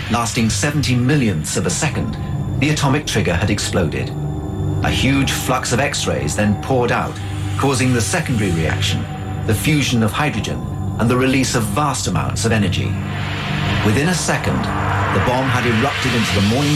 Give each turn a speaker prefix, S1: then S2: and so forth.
S1: lasting 70 millionths of a second, the atomic trigger had exploded. A huge flux of X-rays then poured out, causing the secondary reaction, the fusion of hydrogen, and the release of vast amounts of energy. Within a second, the bomb had erupted into the morning